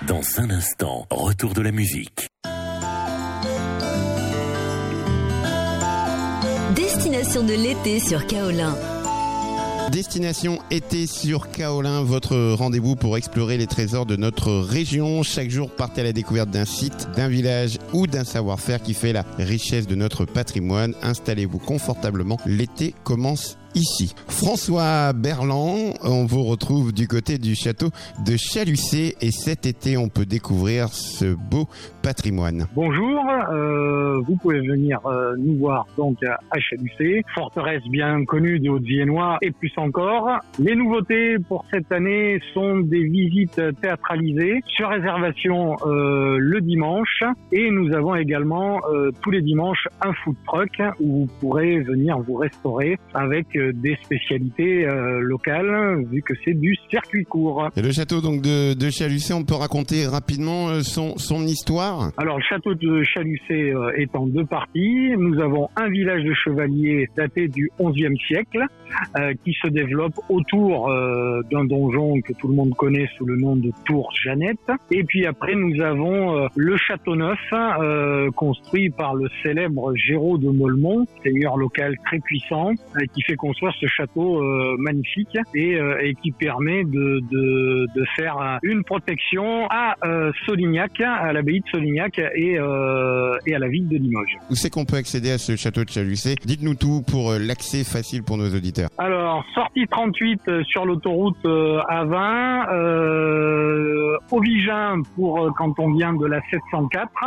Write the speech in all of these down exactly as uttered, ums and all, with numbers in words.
Dans un instant, retour de la musique. Destination de l'été sur Kaolin. Destination été sur Kaolin, votre rendez-vous pour explorer les trésors de notre région. Chaque jour, partez à la découverte d'un site, d'un village ou d'un savoir-faire qui fait la richesse de notre patrimoine. Installez-vous confortablement, l'été commence ici. François Berland, on vous retrouve du côté du château de Chalucé et cet été on peut découvrir ce beau patrimoine. Bonjour, euh, vous pouvez venir euh, nous voir donc à Chalucé, forteresse bien connue des Hauts-de-Viennois et plus encore. Les nouveautés pour cette année sont des visites théâtralisées sur réservation euh, le dimanche et nous avons également euh, tous les dimanches un food truck où vous pourrez venir vous restaurer avec euh, des spécialités euh, locales vu que c'est du circuit court. Et le château donc de, de Chalucé, on peut raconter rapidement euh, son, son histoire? Alors le château de Chalucé euh, est en deux parties. Nous avons un village de chevaliers daté du onzième siècle euh, qui se développe autour euh, d'un donjon que tout le monde connaît sous le nom de Tour Jeannette. Et puis après nous avons euh, le château neuf euh, construit par le célèbre Géraud de Mollemont, seigneur local très puissant euh, qui fait construire ce château euh, magnifique et, euh, et qui permet de, de, de faire une protection à euh, Solignac, à l'abbaye de Solignac et, euh, et à la ville de Limoges. Où c'est qu'on peut accéder à ce château de Chalucé? Dites-nous tout pour euh, l'accès facile pour nos auditeurs. Alors, sortie trente-huit euh, sur l'autoroute euh, A vingt, euh, Aubigin pour euh, quand on vient de la sept cent quatre.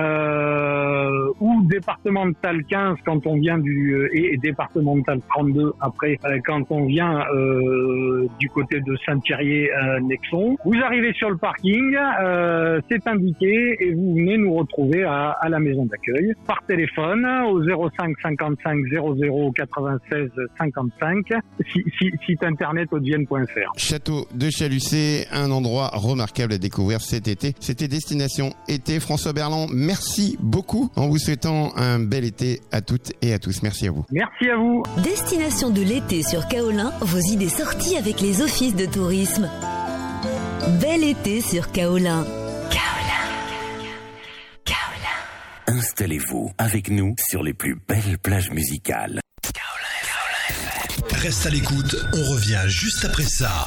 Euh, ou départemental quinze quand on vient du euh, et, et départemental trente-deux après euh, quand on vient euh, du côté de Saint-Thierry euh, Nexon. Vous arrivez sur le parking, euh, c'est indiqué et vous venez nous retrouver à, à la maison d'accueil par téléphone au zéro cinq cinquante-cinq zéro zéro quatre-vingt-seize cinquante-cinq, si, si, site internet hauts-de-vienne point f r. Château de Chalucé, un endroit remarquable à découvrir cet été. C'était Destination Été. François Berland, merci beaucoup en vous souhaitant un bel été à toutes et à tous. Merci à vous. Merci à vous. Destination de l'été sur Kaolin, vos idées sorties avec les offices de tourisme. Bel été sur Kaolin. Kaolin. Kaolin. Installez-vous avec nous sur les plus belles plages musicales. Reste à l'écoute, on revient juste après ça.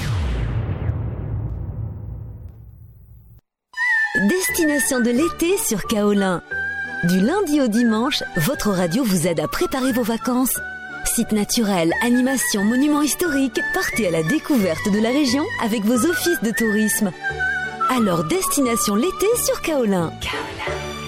Destination de l'été sur Kaolin. Du lundi au dimanche, votre radio vous aide à préparer vos vacances. Sites naturels, animations, monuments historiques, partez à la découverte de la région avec vos offices de tourisme. Alors, destination l'été sur Kaolin. Kaolin.